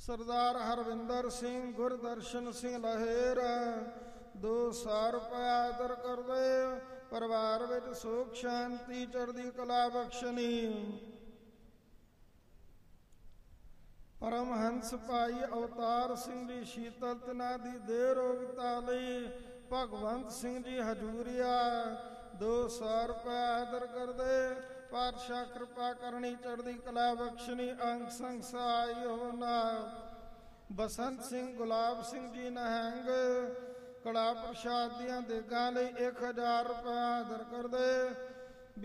ਸਰਦਾਰ ਹਰਵਿੰਦਰ ਸਿੰਘ ਗੁਰਦਰਸ਼ਨ ਸਿੰਘ ਲਹੇਰ 200 ਰੁਪਇਆ ਆਦਰ ਕਰਦੇ। ਪਰਿਵਾਰ ਵਿੱਚ ਸੁਖ ਸ਼ਾਂਤੀ ਚੜ੍ਹਦੀ ਕਲਾ ਬਖਸ਼ਣੀ। ਪਰਮਹੰਸ ਭਾਈ ਅਵਤਾਰ ਸਿੰਘ ਜੀ ਸ਼ੀਤਲ ਤਨਾ ਦੀ ਦੇਹ ਰੋਗਤਾ ਲਈ ਭਗਵੰਤ ਸਿੰਘ ਜੀ ਹਜੂਰੀਆ 200 ਰੁਪਇਆ ਆਦਰ ਕਰਦੇ। ਪਾਤਸ਼ਾਹ ਕਿਰਪਾ ਕਰਨੀ ਚੜ੍ਹਦੀ ਕਲਾ ਬਖਸ਼ਣੀ। ਅੰਗ ਸੰਗ ਸਹਾਈ ਹੋਣਾ। ਬਸੰਤ ਸਿੰਘ ਗੁਲਾਬ ਸਿੰਘ ਜੀ ਨਹਿੰਗ ਕੜਾ ਪ੍ਰਸ਼ਾਦ ਦੀਆਂ ਦੇਗਾਂ ਲਈ 1000 ਰੁਪਇਆ ਆਦਰ ਕਰਦੇ।